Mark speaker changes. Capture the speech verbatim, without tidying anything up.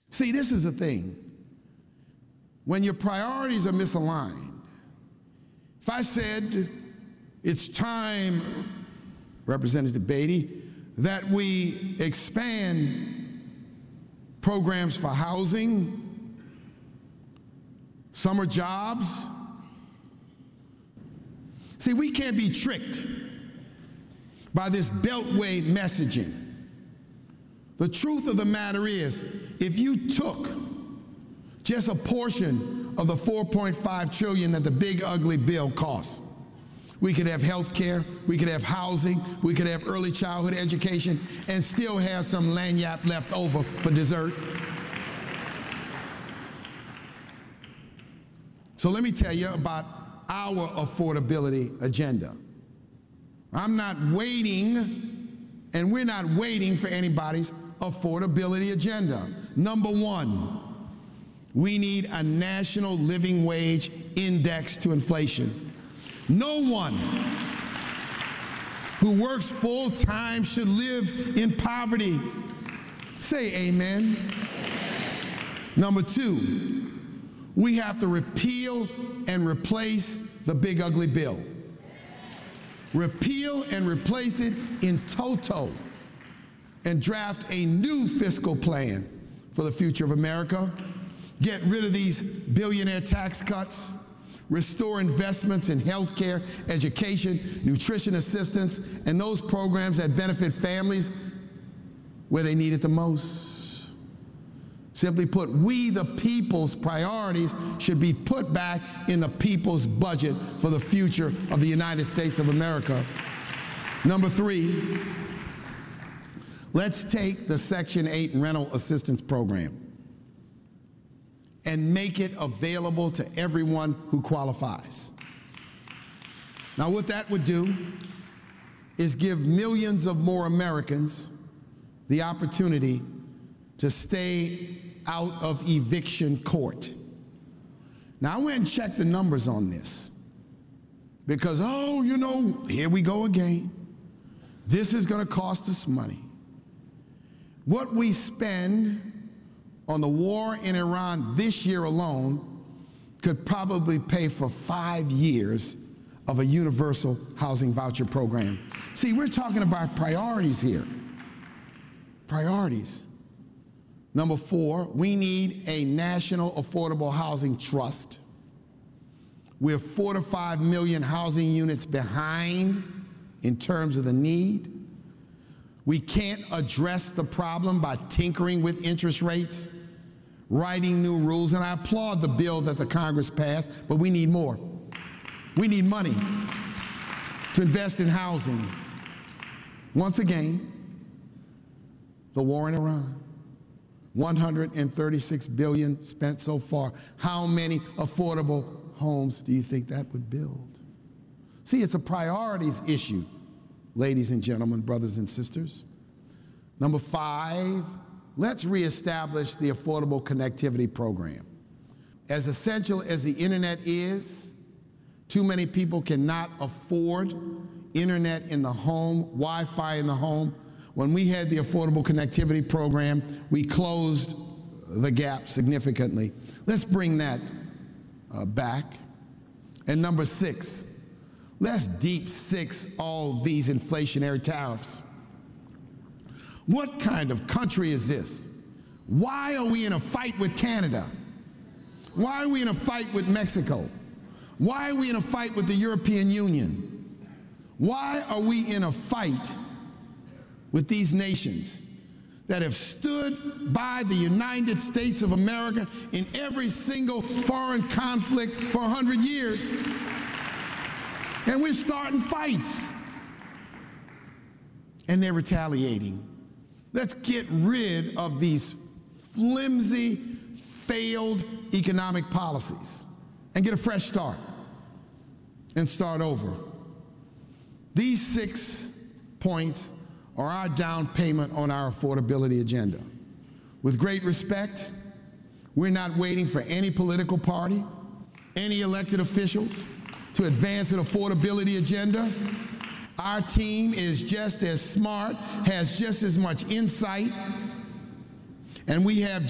Speaker 1: See, this is the thing. When your priorities are misaligned, if I said it's time, Representative Beatty, that we expand programs for housing, summer jobs. See, we can't be tricked by this beltway messaging. The truth of the matter is, if you took just a portion of the four point five trillion dollars that the big ugly bill costs, we could have health care, we could have housing, we could have early childhood education, and still have some lagniappe left over for dessert. So let me tell you about our affordability agenda. I'm not waiting, and we're not waiting for anybody's affordability agenda. Number one, we need a national living wage index to inflation. No one who works full-time should live in poverty. Say amen. Number two, we have to repeal and replace the big ugly bill. Repeal and replace it in toto and draft a new fiscal plan for the future of America. Get rid of these billionaire tax cuts. Restore investments in health care, education, nutrition assistance, and those programs that benefit families where they need it the most. Simply put, we the people's priorities should be put back in the people's budget for the future of the United States of America. Number three, let's take the Section eight rental assistance program and make it available to everyone who qualifies. Now, what that would do is give millions of more Americans the opportunity to stay out of eviction court. Now, I went and checked the numbers on this because, oh, you know, here we go again. This is going to cost us money. What we spend on the war in Iran this year alone could probably pay for five years of a universal housing voucher program. See, we're talking about priorities here. Priorities. Number four, we need a national affordable housing trust. We're four to five million housing units behind in terms of the need. We can't address the problem by tinkering with interest rates, writing new rules, and I applaud the bill that the Congress passed, but we need more. We need money to invest in housing. Once again, the war in Iran. one hundred thirty-six billion dollars spent so far. How many affordable homes do you think that would build? See, it's a priorities issue, ladies and gentlemen, brothers and sisters. Number five, let's reestablish the Affordable Connectivity Program. As essential as the internet is, too many people cannot afford internet in the home, Wi-Fi in the home. When we had the Affordable Connectivity Program, we closed the gap significantly. Let's bring that uh, back. And number six, let's deep six all these inflationary tariffs. What kind of country is this? Why are we in a fight with Canada? Why are we in a fight with Mexico? Why are we in a fight with the European Union? Why are we in a fight with these nations that have stood by the United States of America in every single foreign conflict for a hundred years? And we're starting fights. And they're retaliating. Let's get rid of these flimsy, failed economic policies and get a fresh start and start over. These six points are our down payment on our affordability agenda. With great respect, we're not waiting for any political party, any elected officials to advance an affordability agenda. Our team is just as smart, has just as much insight, and we have